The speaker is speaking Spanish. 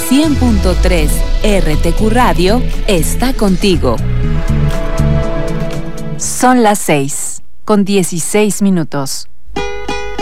100.3 RTQ Radio está contigo. Son las 6:16.